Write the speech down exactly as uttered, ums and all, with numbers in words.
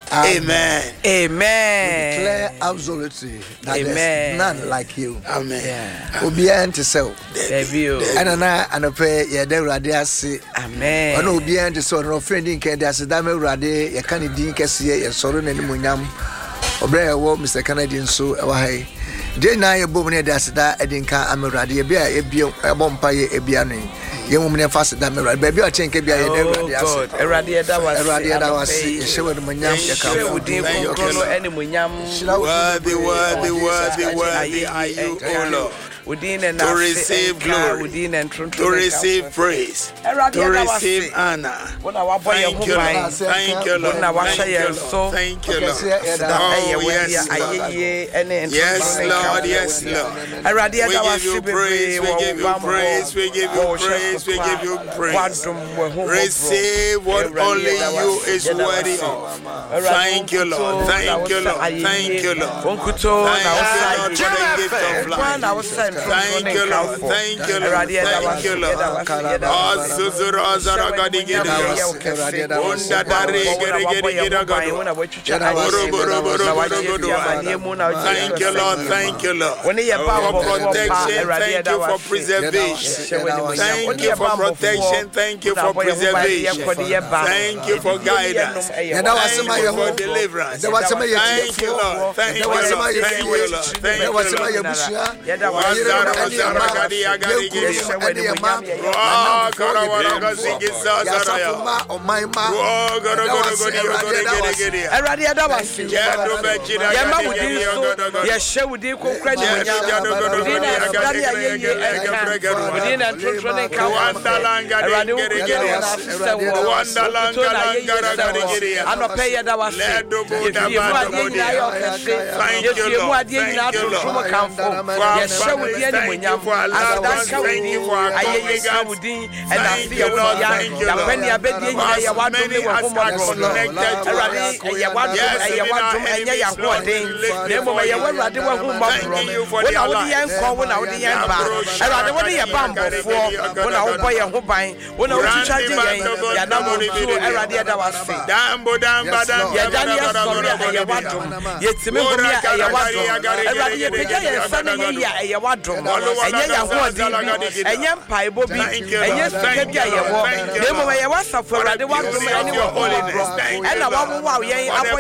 Amen. Amen. We declare absolutely that Amen. there's none like you. Amen. Yeah. Obi ante sew. Debut. Ana na anope ye de urade ase. Amen. Ona obi ante sew no friend din kan de ase da me urade ye kan din kese ye soro na nimonyam. Obre wo Mister Canadian so e wa hai. De na ye bom ne de ase da edinka amurade ye bia e bia e bom pa ye e bia no. Ye mu ne fast da me urade. Ba bia o chenke bia ye de urade ase. Erade da was. Erade da was. Ye shewe no monyam ye kan fo din ko eni monyam. Worthy, worthy, worthy, worthy are you, O Lord. To receive glory, to receive praise, to receive honor. Thank you, Lord. Thank you, Lord. Thank you, Lord. Thank you, Lord. Oh, yes, Lord. Yes, Lord. Yes, Lord. We give you praise. We give you praise. We give you praise. We give you praise. Receive what only you is worthy of. Thank you, Lord. Thank you, Lord. Thank you, Lord. Thank you, Lord, for the gift of life. Thank you, Lord. Thank you, Lord. Thank you, Lord. Oh, Suzura Zaragadi Gideos. Unda Dari Gere Gere Gere Thank you, Lord. Thank you, Lord. For protection, thank you for preservation. Thank you for protection, thank you for preservation. Thank you for guidance. Thank you for deliverance. Thank you, Lord. Thank you, Lord. Thank you, Lord. Thank you, Lord. Zaragadi Agari Oh, Karawara Zigisa Zaraya. Oh, Gorogorogori. Erade da was. Yema wudi so. Ye she wudi ko krani munya. Wudi na trotro ne ka. Erade wudi na sister wo. Anope ye da was. Thank you, Lord. Thank you, Lord. Thank you for allowing us. Thank you for our congregants. Thank you, Lord. Thank you, Lord. As many as are connected to us. Yes, even our enemies, Lord, we lift before you. Thank you for their lives. Dambo damba Enye ya hodi enye mpai bobi enye sukebia ye wo demo ye wasafo rade wadom ene wo ena wa wo wa yen